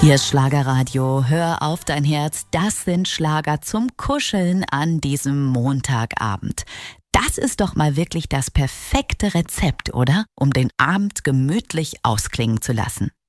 Hier ist Schlagerradio, hör auf dein Herz, das sind Schlager zum Kuscheln an diesem Montagabend. Das ist doch mal wirklich das perfekte Rezept, oder? Um den Abend gemütlich ausklingen zu lassen.